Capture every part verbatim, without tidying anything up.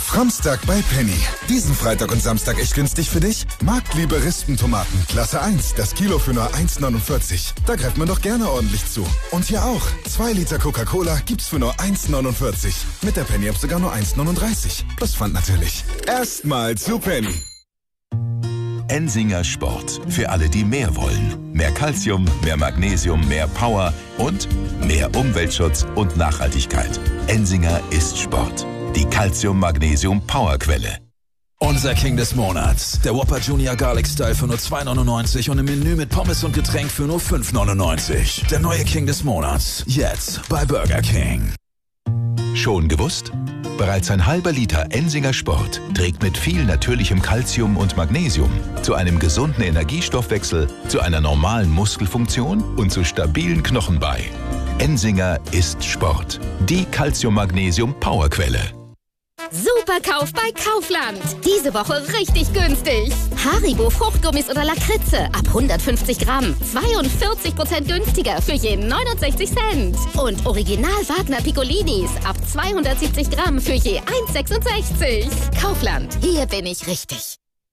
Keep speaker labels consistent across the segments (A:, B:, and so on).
A: Samstag bei Penny. Diesen Freitag und Samstag echt günstig für dich? Marktliebe Rispentomaten, Klasse eins, das Kilo für nur eins neunundvierzig. Da greift man doch gerne ordentlich zu. Und hier auch. zwei Liter Coca-Cola gibt's für nur eins neunundvierzig. Mit der Penny-App sogar nur eins neununddreißig. Plus Pfand natürlich. Erstmal zu Penny.
B: Ensinger Sport. Für alle, die mehr wollen. Mehr Calcium, mehr Magnesium, mehr Power und mehr Umweltschutz und Nachhaltigkeit. Ensinger ist Sport. Die Calcium-Magnesium-Powerquelle.
C: Unser King des Monats. Der Whopper Junior Garlic Style für nur zwei neunundneunzig und im Menü mit Pommes und Getränk für nur fünf neunundneunzig. Der neue King des Monats. Jetzt bei Burger King.
B: Schon gewusst? Bereits ein halber Liter Ensinger Sport trägt mit viel natürlichem Calcium und Magnesium zu einem gesunden Energiestoffwechsel, zu einer normalen Muskelfunktion und zu stabilen Knochen bei. Ensinger ist Sport. Die Calcium-Magnesium-Powerquelle.
D: Super Kauf bei Kaufland. Diese Woche richtig günstig. Haribo Fruchtgummis oder Lakritze ab hundertfünfzig Gramm. zweiundvierzig Prozent günstiger für je neunundsechzig Cent. Und Original Wagner Piccolinis ab zweihundertsiebzig Gramm für je eins sechsundsechzig. Kaufland, hier bin ich richtig.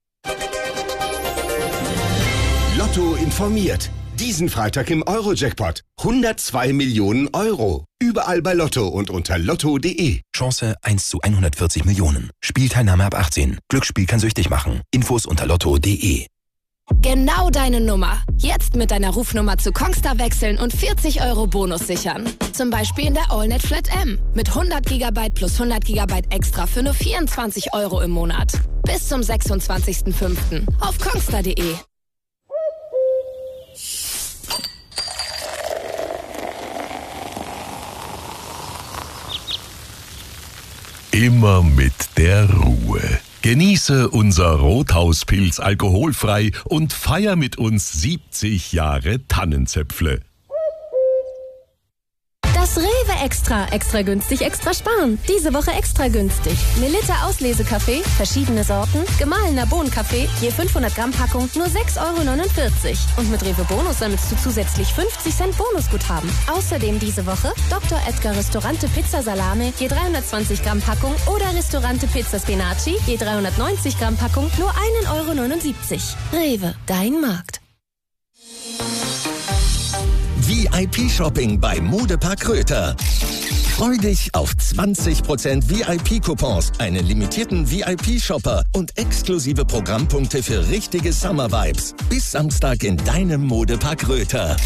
E: Lotto informiert. Diesen Freitag im Euro-Jackpot. hundertzwei Millionen Euro. Überall bei Lotto und unter lotto punkt de.
F: Chance eins zu hundertvierzig Millionen. Spielteilnahme ab achtzehn. Glücksspiel kann süchtig machen. Infos unter lotto punkt de.
G: Genau deine Nummer. Jetzt mit deiner Rufnummer zu Kongstar wechseln und vierzig Euro Bonus sichern. Zum Beispiel in der AllNet Flat M. Mit hundert Gigabyte plus hundert Gigabyte extra für nur vierundzwanzig Euro im Monat. Bis zum sechsundzwanzigsten fünften auf kongstar punkt de.
H: Immer mit der Ruhe. Genieße unser Rothauspilz alkoholfrei und feier mit uns siebzig Jahre Tannenzäpfle.
I: Das Rewe Extra. Extra günstig, extra sparen. Diese Woche extra günstig. Melitta Auslesekaffee, verschiedene Sorten, gemahlener Bohnenkaffee, je fünfhundert Gramm Packung, nur sechs Euro neunundvierzig. Und mit Rewe Bonus sammelst du zusätzlich fünfzig Cent Bonusguthaben. Außerdem diese Woche Doktor Edgar Restaurante Pizza Salame, je dreihundertzwanzig Gramm Packung oder Restaurante Pizza Spinaci, je dreihundertneunzig Gramm Packung, nur ein Euro neunundsiebzig. Rewe, dein Markt.
J: V I P-Shopping bei Modepark Röther. Freu dich auf zwanzig Prozent V I P-Coupons, einen limitierten V I P-Shopper und exklusive Programmpunkte für richtige Summer-Vibes. Bis Samstag in deinem Modepark Röther.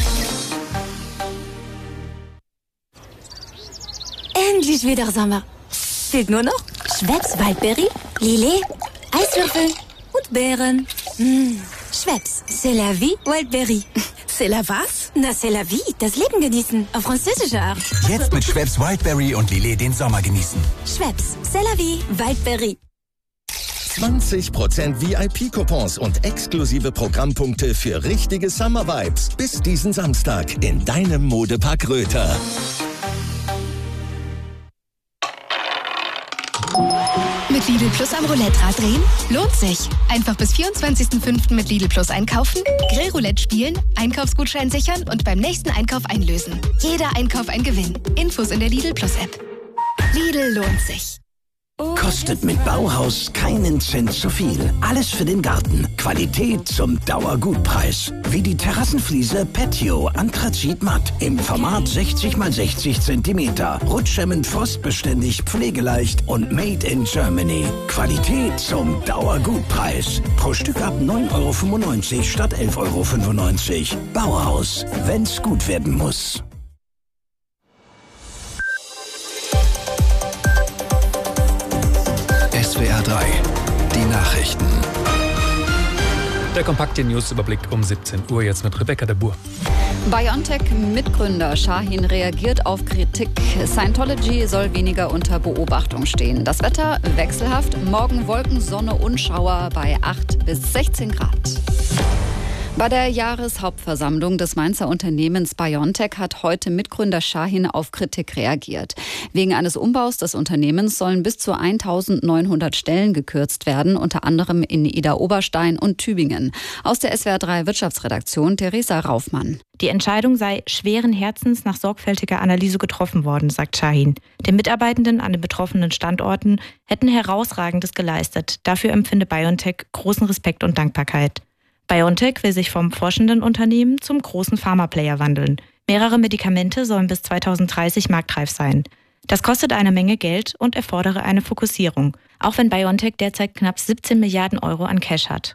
I: Endlich wieder Sommer. Fehlt nur noch Schweppes Waldbeere, Lillet, Eiswürfel und Beeren. Mmh. Schweppes, c'est la vie, Wildberry. C'est la was? Na, c'est la vie, das Leben genießen, auf französische Art.
K: Jetzt mit Schweppes Wildberry und Lillet den Sommer genießen.
I: Schweppes, c'est la vie, Wildberry.
J: zwanzig Prozent V I P-Coupons und exklusive Programmpunkte für richtige Summer-Vibes. Bis diesen Samstag in deinem Modepark Röther.
L: Mit Lidl Plus am Roulette-Rad drehen? Lohnt sich. Einfach bis vierundzwanzigsten fünften mit Lidl Plus einkaufen, Grillroulette spielen, Einkaufsgutschein sichern und beim nächsten Einkauf einlösen. Jeder Einkauf ein Gewinn. Infos in der Lidl Plus App. Lidl lohnt sich.
M: Kostet mit Bauhaus keinen Cent zu viel. Alles für den Garten. Qualität zum Dauergutpreis. Wie die Terrassenfliese Patio Anthrazit Matt im Format sechzig mal sechzig Zentimeter. Rutschhemmend, frostbeständig, pflegeleicht und made in Germany. Qualität zum Dauergutpreis. Pro Stück ab neun Euro fünfundneunzig statt elf Euro fünfundneunzig. Bauhaus, wenn's gut werden muss.
N: S W R drei, die Nachrichten.
O: Der kompakte Newsüberblick um siebzehn Uhr jetzt mit Rebecca de Boer.
P: BioNTech-Mitgründer Shahin reagiert auf Kritik. Scientology soll weniger unter Beobachtung stehen. Das Wetter wechselhaft. Morgen Wolken, Sonne und Schauer bei acht bis sechzehn Grad. Bei der Jahreshauptversammlung des Mainzer Unternehmens BioNTech hat heute Mitgründer Şahin auf Kritik reagiert. Wegen eines Umbaus des Unternehmens sollen bis zu eintausendneunhundert Stellen gekürzt werden, unter anderem in Idar-Oberstein und Tübingen. Aus der S W R drei Wirtschaftsredaktion Theresa Raufmann.
Q: Die Entscheidung sei schweren Herzens nach sorgfältiger Analyse getroffen worden, sagt Şahin. Die Mitarbeitenden an den betroffenen Standorten hätten Herausragendes geleistet. Dafür empfinde BioNTech großen Respekt und Dankbarkeit. BioNTech will sich vom forschenden Unternehmen zum großen Pharma-Player wandeln. Mehrere Medikamente sollen bis zweitausenddreißig marktreif sein. Das kostet eine Menge Geld und erfordere eine Fokussierung, auch wenn BioNTech derzeit knapp siebzehn Milliarden Euro an Cash hat.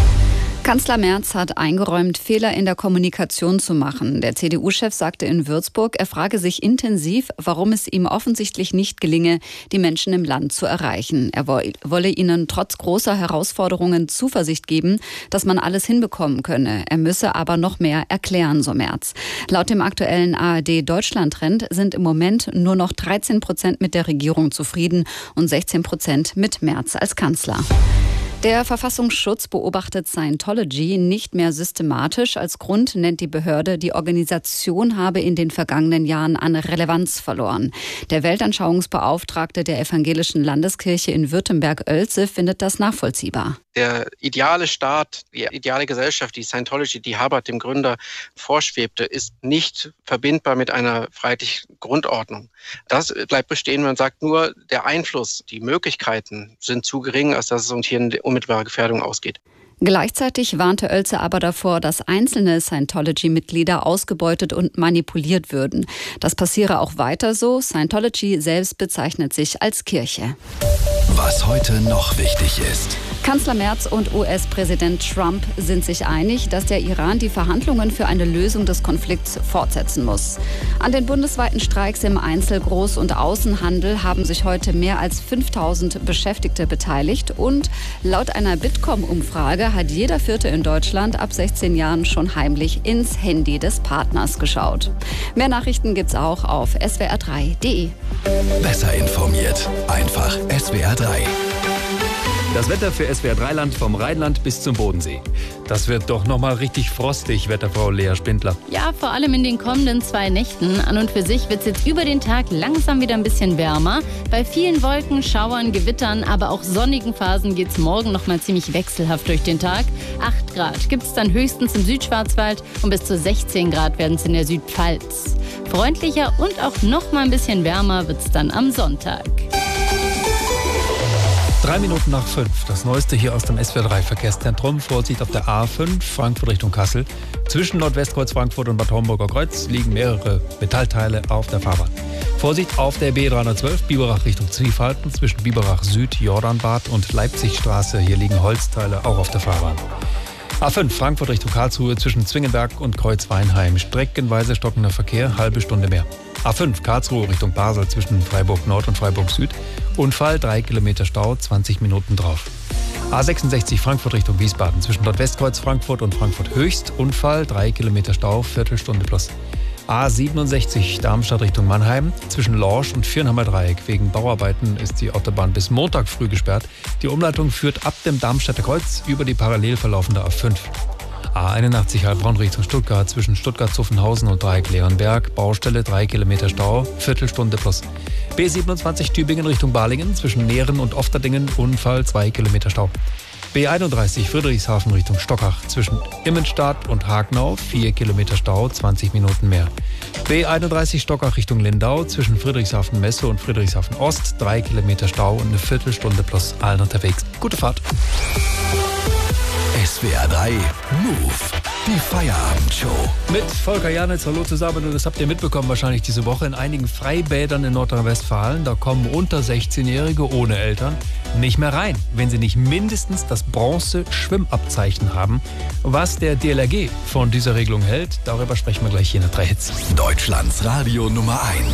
P: Kanzler Merz hat eingeräumt, Fehler in der Kommunikation zu machen. Der C D U-Chef sagte in Würzburg, er frage sich intensiv, warum es ihm offensichtlich nicht gelinge, die Menschen im Land zu erreichen. Er wolle ihnen trotz großer Herausforderungen Zuversicht geben, dass man alles hinbekommen könne. Er müsse aber noch mehr erklären, so Merz. Laut dem aktuellen A R D-Deutschland-Trend sind im Moment nur noch dreizehn Prozent mit der Regierung zufrieden und sechzehn Prozent mit Merz als Kanzler. Der Verfassungsschutz beobachtet Scientology nicht mehr systematisch. Als Grund nennt die Behörde, die Organisation habe in den vergangenen Jahren an Relevanz verloren. Der Weltanschauungsbeauftragte der Evangelischen Landeskirche in Württemberg-Oelze findet das nachvollziehbar.
R: Der ideale Staat, die ideale Gesellschaft, die Scientology, die Hubbard, dem Gründer, vorschwebte, ist nicht verbindbar mit einer freiheitlichen Grundordnung. Das bleibt bestehen, man sagt nur, der Einfluss, die Möglichkeiten sind zu gering, als dass es uns hier eine unmittelbare Gefährdung ausgeht.
P: Gleichzeitig warnte Oelze aber davor, dass einzelne Scientology-Mitglieder ausgebeutet und manipuliert würden. Das passiere auch weiter so. Scientology selbst bezeichnet sich als Kirche.
N: Was heute noch wichtig ist.
P: Kanzler Merz und U S-Präsident Trump sind sich einig, dass der Iran die Verhandlungen für eine Lösung des Konflikts fortsetzen muss. An den bundesweiten Streiks im Einzel-, Groß- und Außenhandel haben sich heute mehr als fünftausend Beschäftigte beteiligt. Und laut einer Bitkom-Umfrage hat jeder Vierte in Deutschland ab sechzehn Jahren schon heimlich ins Handy des Partners geschaut. Mehr Nachrichten gibt's auch auf S W R drei punkt de.
N: Besser informiert. Einfach S W R drei.
O: Das Wetter für S W R drei Land vom Rheinland bis zum Bodensee. Das wird doch noch mal richtig frostig, Wetterfrau Lea Spindler.
S: Ja, vor allem in den kommenden zwei Nächten. An und für sich wird es jetzt über den Tag langsam wieder ein bisschen wärmer. Bei vielen Wolken, Schauern, Gewittern, aber auch sonnigen Phasen geht es morgen noch mal ziemlich wechselhaft durch den Tag. acht Grad gibt es dann höchstens im Südschwarzwald und bis zu sechzehn Grad werden es in der Südpfalz. Freundlicher und auch noch mal ein bisschen wärmer wird es dann am Sonntag.
O: Drei Minuten nach fünf. Das Neueste hier aus dem S W R drei Verkehrszentrum. Vorsicht auf der A fünf, Frankfurt Richtung Kassel. Zwischen Nordwestkreuz Frankfurt und Bad Homburger Kreuz liegen mehrere Metallteile auf der Fahrbahn. Vorsicht auf der B dreihundertzwölf, Biberach Richtung Zwiefalten. Zwischen Biberach Süd, Jordanbad und Leipzigstraße. Hier liegen Holzteile auch auf der Fahrbahn. A fünf, Frankfurt Richtung Karlsruhe zwischen Zwingenberg und Kreuzweinheim. Streckenweise stockender Verkehr, halbe Stunde mehr. A fünf, Karlsruhe Richtung Basel zwischen Freiburg Nord und Freiburg Süd. Unfall, drei Kilometer Stau, zwanzig Minuten drauf. A sechsundsechzig, Frankfurt Richtung Wiesbaden zwischen Nordwestkreuz Frankfurt und Frankfurt Höchst. Unfall, drei Kilometer Stau, Viertelstunde plus. A siebenundsechzig, Darmstadt Richtung Mannheim. Zwischen Lorsch und Viernheimer Dreieck. Wegen Bauarbeiten ist die Autobahn bis Montag früh gesperrt. Die Umleitung führt ab dem Darmstädter Kreuz über die parallel verlaufende A fünf. A einundachtzig, Heilbronn Richtung Stuttgart zwischen Stuttgart-Zuffenhausen und Dreieck-Leonberg. Baustelle, drei Kilometer Stau, Viertelstunde plus. B siebenundzwanzig, Tübingen Richtung Balingen zwischen Nehren und Ofterdingen. Unfall, zwei Kilometer Stau. B einunddreißig, Friedrichshafen Richtung Stockach zwischen Immenstadt und Hagnau, vier Kilometer Stau, zwanzig Minuten mehr. B einunddreißig, Stockach Richtung Lindau zwischen Friedrichshafen-Messe und Friedrichshafen-Ost, drei Kilometer Stau und eine Viertelstunde plus, allen unterwegs. Gute Fahrt.
N: S W R drei Move, die Feierabendshow.
O: Mit Volker Janitz, hallo zusammen. Und das habt ihr mitbekommen wahrscheinlich diese Woche in einigen Freibädern in Nordrhein-Westfalen. Da kommen unter sechzehnjährige ohne Eltern nicht mehr rein, wenn sie nicht mindestens das Bronze-Schwimmabzeichen haben. Was der D L R G von dieser Regelung hält, darüber sprechen wir gleich hier in der drei Hits.
N: Deutschlands Radio Nummer eins.